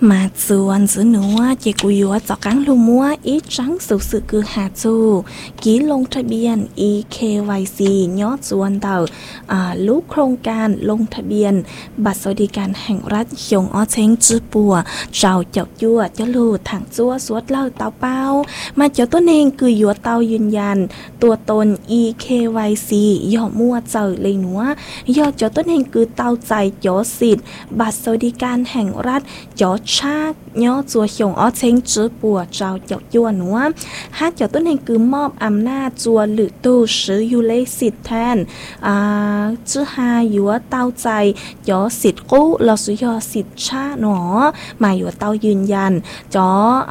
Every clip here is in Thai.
mà chuan giữ nữa chỉ cùi yếu cho cán lu mua ít trắng sự cứ hạ chu ký lôngทะเบียน EKYC ย้อนส่วนเต่าลูกโครงการลงทะเบียนบัตรสวัสดิการแห่งรัฐชงอ้อเช้งจื้อปัวเจ้าเจ้ายั่วเจ้าลูถังจั่วสวดเล่าเต่าเป้ามาเจ้าตัวเองคือยัวเต่ายืนยันตัวตน EKYC ย่อมั่วเจอเลยหนัวย่อเจ้าตัวเองคือเต่าใจจ่อสิทธิ์บัตรสวัสดิการแห่งรัฐจ่อชากย่อจัวชงอ้อเช้งจื้อปัวเจ้าเจ้ายั่วหนัวหากเจ้าตัวเองคือมอบอำนาจจัวหรือตู้ซื้อยูเลสิทธิ์แทนจื้อหายัวเต่าใจจ่อสิทธิ์กู้เราสุยอสิทธิ์ชาหนอมายัวเต่ายืนยันจ่อ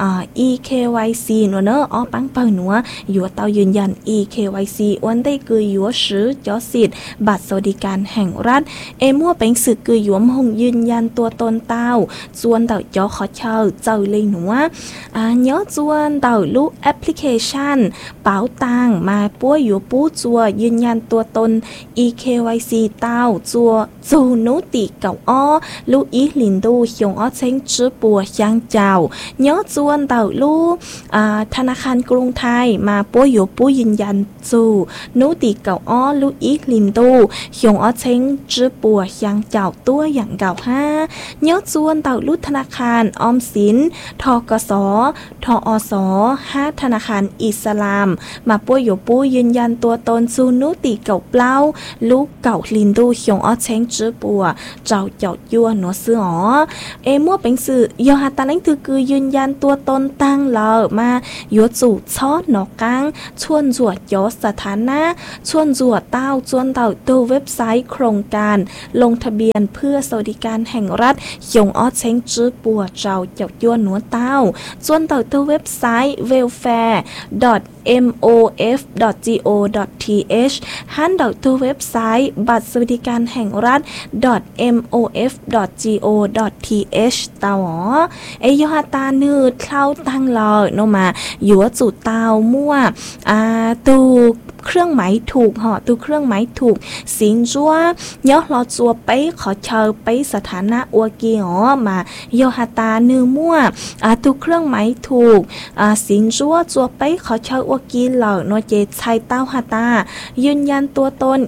EKYC หนัวเนออ้อปังเปิลหนัวยัวเต่ายืนยัน EKYC วันได้คือยัวซื้อจ่อสิทธิ์บัตรสวัสดิการแห่งรัฐมั่วเป็นสึกคือยัวมหงยืนยันตัวตนเต่าส่วนเต่าจ่อขอเช่าเจ้าเลยหนัวย้อส่วนเต่าลูกแอปพลิเคชันเป๋าตังมาป้วยยัวปู้จัวยืนยันตัวตน EKYC เต้าจัวจูนุติเก่าอ้อลูกอีหลินดูชงอ้อเช้งจื้อปัวช่างเจ้าย้อส่วนเต่าลูกธนาคารกรุงไทยมาป้วยยัวปู้ยืนยันจูนุติเก่าอ้อลูกอีหลินดูชงอ้อเช้งจื้อปัวช่างเจ้าตัวอย่างเก่าห้าย้อส่วนเต่าลูกธนาคารออมสินทกสทอสห้าธนาคารอิสลามมาป้วยยัวปู้ยืนยันตัวตนจูนุติเก่าเปล่าลูกเก่าลินดูชงอ้อเช้งจื้อปัวเจ้าเจ้ายั่วหนัวซื้ออ๋อมั่วเป็นสื่อยอหาตานั่นคือยืนยันตัวตนตั้งเรามายัวจู่ช้อหนอกกังชวนจวดยอสถานะชวนจวดเต้าชวนเต่าตัวเว็บไซต์โครงการลงทะเบียนเพื่อสวัสดิการแห่งรัฐชงอ้อเช้งจื้อปัวเจ้าเจ้ายั่วหนัวเต้าชวนเต่าตัวเว็บไซต์ welfare.mof.go.th หันเต่าตัวเว็บไซต์บัตรสวัสดิการแห่งรัฐ mof.go.th ตาวอยอหาตานืดเข้าตั้งรอโนมาอยู่ว่าจุดเตามั่วตูเครื่องหมายถูกห่อตัวเครื่องหมายถูกสิงจัวย้อรอจัวไปขอเชอไปสถานะอวกีอ๋อมายอหาตาเนื้อมั่วตัวเครื่องหมายถูกสิงจัวจัวไปขอเชออวกีเหล่าโนเจชัยเต้าหาตายืนยันตัวตน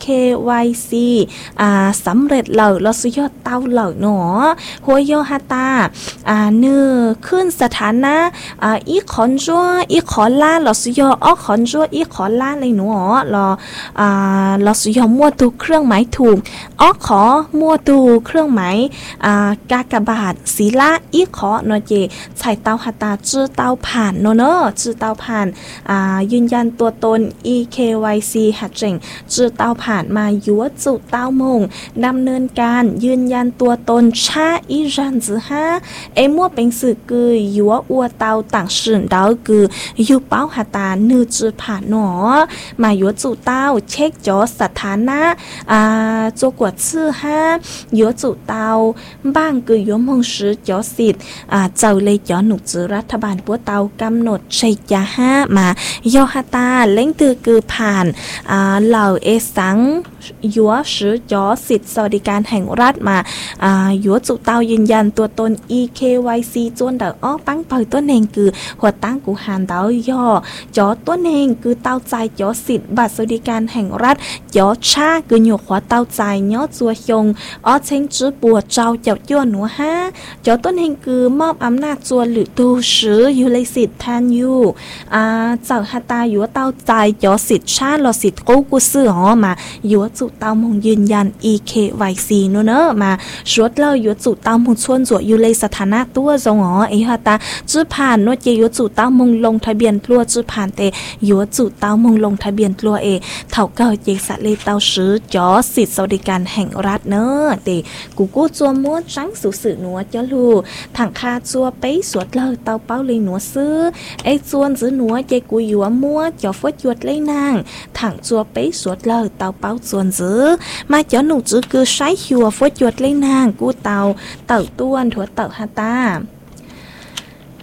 EKYC สำเร็จเหล่าเราสุยอดเต้าเหล่าหนอหัวยอหาตาเนื้อขึ้นสถานะอีขอนจัวอีขอล่าเราสุยออ้อขอนจัวอีขอล่าหนูเราสุยอมั่วตัวเครื่องหมายถูกอ้อขอมั่วตัวเครื่องหมายกากบาทศีละอีขอเนาะเจใส่เตาหาตาจื้อเตาผ่านเนาะจื้อเตาผ่านยืนยันตัวตน EKYC หัดเจงจื้อเตาผ่านมายัวจุเตามงดำเนินการยืนยันตัวตนชาอีรันจื้อฮะมั่วเป็นสื่อคือยัวอัวเตาต่างสื่อดาวคือยูเป้าหาตานือจื้อผ่านเนาะมายัวจู่เต้าเช็คจอสถานะจกวดชื่อห้ายัวจู่เต้าบ้างคือยัวมงซื้อจอสิทธิ์เจ้าเลยจอหนุกจือรัฐบาลปัวเต้ากำหนดใช้ยาห้ามายอฮาตาเล้งตือคือผ่านเหล่าสังยัวซื้อจอสิทธิ์สวัสดิการแห่งรัฐมายัวจู่เต้ายืนยันตัวตน EKYC จวนเดออ้อปังเปิดตัวเองคือหัวตั้งกูหานเดอย่อจอตัวเองคือเต้าใจจอสิทธิ์บัตรสวัสดิการแห่งรัฐยอชาคือหยกหัวเต้าใจย้อจัวชงอ้อเช้งจื้อปัวเจ้าเจ้ายั่วหนัวห้าจอต้นเฮงคือมอบอำนาจจัวหรือตูซื้อยูเลสิทธิ์แทนอยู่เจ้าฮาตาอยู่เต้าใจจอสิทธิ์ชาลอสิทธิ์กูซื้อมาอยู่จุเต้ามงยืนยัน EKYC เนอะมาชวดเล่าอยู่จุเต้ามงชวนจัวยูเลสถานะตัวจงฮาตาจื้อผ่านนวดเจอยู่จุเต้ามงลงทะเบียนตัวจื้อผ่านเตอยู่จุเต้ามงลงทะเบียนตัวเท่าเก่าเจสัตเลเต้าซื้อจอสิทธิ์สวัสดิการแห่งรัฐเนอะเตกูจัวม้วนจังสุสือหนัวเจ้าลูถังคาจัวไปสวดเล่าเต้าเป้าเลยหนัวซื้อจวนซื้อหนัวเจกูอยู่มัวจอฟดหยวดเลยนางถังจัวไปสวดเล่าเต้าเป้าจวนซื้อมาเจ้าหนูจื้อคือใช้หัวฟดหยวดเลยนางกูเต้าต้วนถั่วเต้าฮาตา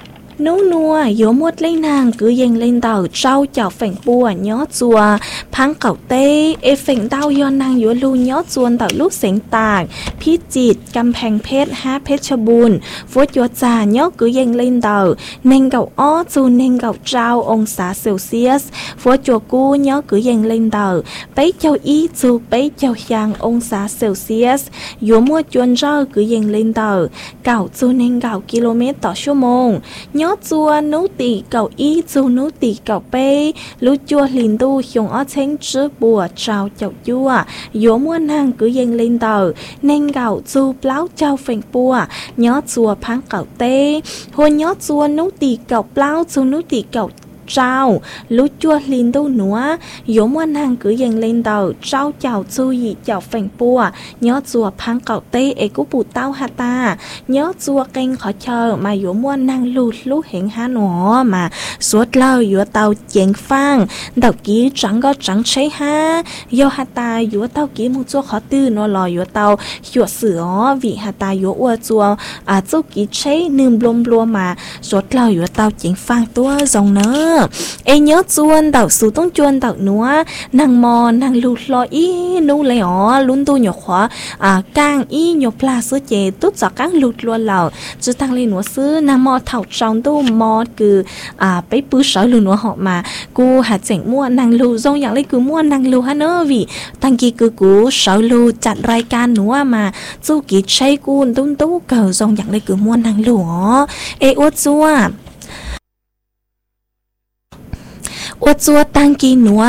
nấu nua yếu muốt lấy nàng cứ dành lên tàu trao chào phèn bùa nhó chùa phăng cẩu tê ê phèn đau do nàng yếu lưu nhó chuồn tàu lúc sánh tàngพิจิตรกำแพงเพชรฮะเพชรบูรณ์ฟัวจัวจ่าเนาะคือยังเล่นเต่าเน่งเก่าอ้อจูเน่งเก่าเจ้าองศาเซลเซียสฟัวจัวกูเนาะคือยังเล่นเต่าไปเจ้าอีจูไปเจ้ายางองศาเซลเซียสยัวมัวจวนเจ้าคือยังเล่นเต่าเก่าจูเน่งเก่ากิโลเมตรต่อชั่วโมงเนาะจัวนุตีเก่าอีจูนุตีเก่าไปรู้จัวลินดูชงอ้อเช้งจื้อบัวเจ้าเจ้ายัวยัวมัวนางคือยังเล่นเต่าเน่งเก่าจูเปล่าเจ้าเฟ่งปัวย้อจัวพังเก่าเต้หัวย้อจัวนุตีเก่าเปล่าจูนุตีเก่าเจ้ารู้จัวลินดูหนัวยมวันนางคือยังเล่นเต่าเจ้าเจ้าจูหยีเจ้าเฟ่งปัวย้อจัวพังเก่าเต้เอกุปูเต้าฮาตาย้อจัวเก่งขอเชอมายมวันนางลูดลูเห็นฮาหนอมาสวดเล่าอยู่เต่าเจียงฟังดอกกี้จังก็จังใช่ฮะยอฮาตาอยู่เต่ากี้มูจัวขอตื้อนอลอยอยู่เต่าหยวดเสือวิฮาตาอยู่อัวจัวเจ้ากี้ใช้นึ่มบลวมาสวดเล่าอยู่เต่าเจียงฟังตัวทรงเนอเอ็งย้อจวนเต่าสูต้องจวนเต่าหนัวนางมอนางลูดลอยอีนู่เลยอ๋อลุ้นตัวหยกขวากางอีหยกปลาซื้อเจตุ๊ดจากกางลูดลวนเหล่าจะตั้งเลยหนัวซื้อนางมอเถ่าจองตู้มอคือไปปื้อเสาหรือหนัวหอกมากูหาเจ๋งมั่วนางลูทรงอย่างเลยคือมั่วนางลูฮะเนอวิตั้งกี้คือกูเสาลูจัดรายการหนัวมาจู้กี้ใช้กูตุ้นตู้เก่าทรงอย่างเลยคือมั่วนางลูอ๋อเออวดจัวว่าจัวตังกีหนัว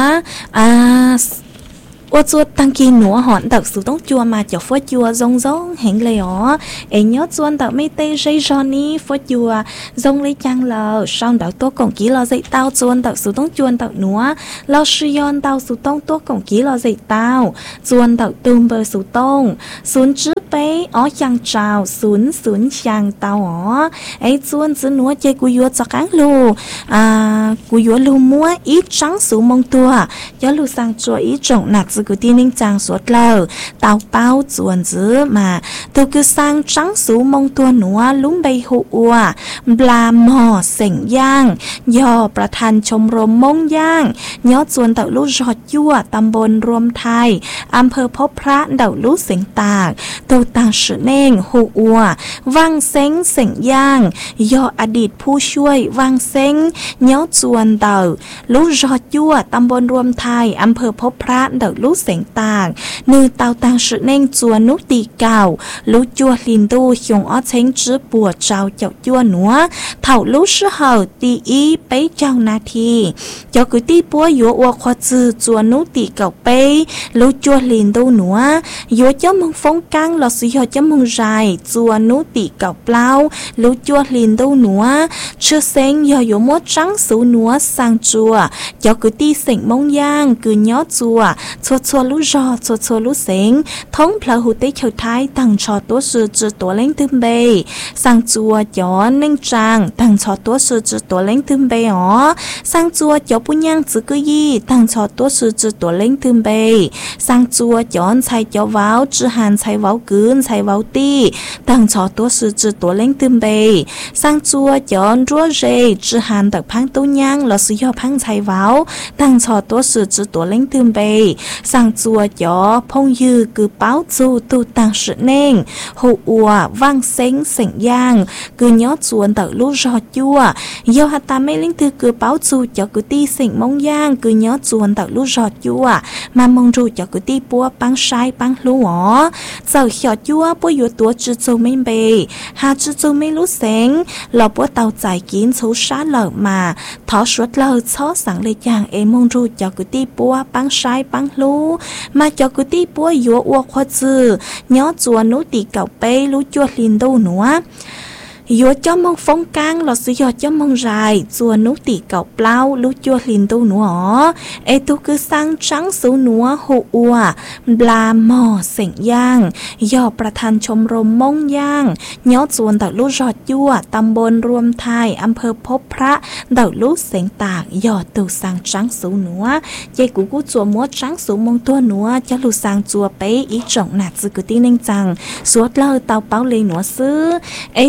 ว่าจัวตังกีหนัวหอนตักสูต้องจัวมาจากฟัวจัวซงเห็นเลยอ๋อเอ็งยอดจวนตักไม่เตะใจจอนี้ฟัวจัวซงเลยจังเราช่างตักตัวกงกี้เราใจเต้าจวนตักสูต้องจวนตักหนัวเราชิยอนเต้าสูต้องตัวกงกี้เราใจเต้าจวนตักตูมเบอร์สูต้องศูนย์จื้อไปอ๋อยังเจ้าศูนย์ยังเต้าอ๋อไอ้จวนจื้อหนัวใจกูยัวจากกันลูกูยัวลูมัวอีจังสูมองตัวยอลูสังจัวอีจงหนักจืกูที่นิ่งจางสวดเล่าเต้าเป้าจวนจื้อมาตัวคือสังจังสูมองตัวหนัวลุ้มใบหัวปลาหม้อเสียงย่างย่อประธานชมรมมงย่างย้อจวนเต่าลูกจอดยั่วตำบลรวมไทยอำเภอพบพระเต่าลูกเสียงตากตัวต่างสือเน่งหัววังเซ็งเสียงย่างย่ออดีตผู้ช่วยวังเซ็งย้อจวนเต่าลูกจอดยั่วตำบลรวมไทยอำเภอพบพระเต่าลูกเสียงตากนือเต่าต่างสือเน่งจวนนุตีเก่าลูกจัวลินดูชงอ้อเช้งจื้อปัวเจ้าเจ้าจัวหนัวเถ่าลูกชื่อเห่าตีอีไปเจ้านาทีเจ้ากุตีปัวยัวอวควาจือจวนนุตีเก่าไปลูกจัวลินดูหนัวยัวเจ้ามึงฟงกังหลอสิยอเจ้ามึงใจจวนนุตีเก่าเปล่าลูกจัวลินดูหนัวชื่อเซ็งยออยู่มดจังสูหนัวสังจัวเจ้ากุตีเสียงมงย่างกืนย้อจัวชัวลูกจอชัวลูกเสียงท้องพลาหูเตเขียวท้ายตั้งชอตัวสือจือตัวเล้งตึมเบสังจัวย้อนเน่งจางตั้งชอตัวสือจือตัวเล้งตึมเบอ๋อสังจัวย้อปุญญังจือกุยี่ตั้งชอตัวสือจือตัวเล้งตึมเบสังจัวย้อนใช้ย้อว้าวจือหันใช้ว้าวกืนใช้ว้าวตีตั้งชอตัวสือจือตัวเล้งตึมเบสังจัวย้อนรัวเรจือหันตักพังตุ้ยังหลอสิยอพังใช้ว้าวตั้งชอตัวสือจือตัวเล้งตึมเบสังจัวย้อพงยือกือเป้าจูตูตั้งสือเน่งหูอัววังเซ็งเสียงย่างกือย้อจวนตักลูกจอดยั่วยอฮัตตาไม่ลิงตือกือเป้าจูเจ้ากุตีเสียงมงย่างกือย้อจวนตักลูกจอดยั่วมามงรูเจ้ากุตีปัวปังชายปังลูอ๋อเจ้าหยอดยั่วปัวอยู่ตัวจือจูไม่เบหาจือจูไม่รู้เสียงหลอปัวเต่าใจกินชูชาเหล่ามาทอสวดเหล่าช้อสังเลยอย่างเอมงรูเจ้ากุตีปัวปังชายปังลูมาเจ้ากุตีปัวอยู่อัวควาจือย้อจวนนุตีเก่าไปรู้จัวลินดูหนัวยัวเจ้ามองฟงกังหลอดสิยอเจ้ามองไรจวนนุตีเก่าเปล่ารู้จัวลินดูหนัวไอตุคือสังจังสูหนัวหูอัวปลาหม้อเสียงย่างย่อประธานชมรมมงย่างย้อจวนตักลูกจอดยั่วตำบลรวมไทยอำเภอพบพระเต่าลูกเสียงตากย่อตูสังจังสูหนัวเจกูจัวมัวจังสูมงตัวหนัวจะลูสังจัวไปอีจ่องหนักจืกุตีเน่งจังสวดเล่าเต่าเป้าเลยหนัวซื้อไอจวน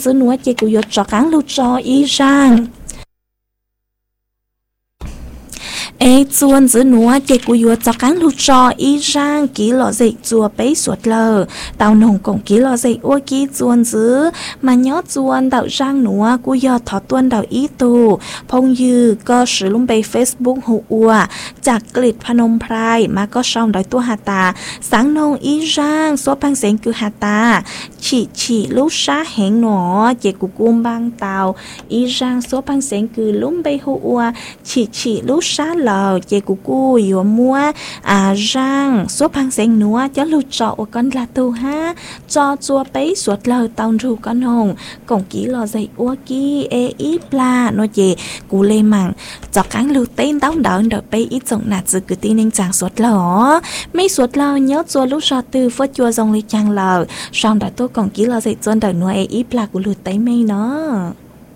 giữ núa chế của yo cho cán lưu cho ý rằng ê chuan giữ núa chế của yo cho cán lưu cho ý rằng ký lọ dậy chùa bấy suốt lờ tao nồng cổng ký lọ dậy ua ký chuan giữ mà nhớ chuan đạo rang núa của yo thọ tuân đạo ý tù phong dư có sử dụng bày Facebook hụ uaจากกลิดพนมไพรมาก็ช่องดอยตัวหาตาสังนงอีร่างซัวพังเสียงคือหาตาฉีลูกชาแหงหนอเจกุกุมบางเตาอีร่างซัวพังเสียงคือลุ่มใบหัวฉีลูกชาเหล่าเจกุกูยัวมัวร่างซัวพังเสียงหนัวจะลูกจอกันละตูฮะจอจัวไปสวดเหล่าเตารูกันหงกงกี้หล่อใจอัวกี้เออีปลาโนเจกูเลยมังจอกังลูเต้นต้องเดินเดไปอีจงหนัดจือตีนึงจางสวดเหล่อไม่สวดเหล่าnhớจัวลูกชอตือฟดจัวจงเลยจังเหล่าช่องดัดตัวกงกี้หล่อใจจนเดินนัวเออีปลากูลูเต้นไม่เนาะ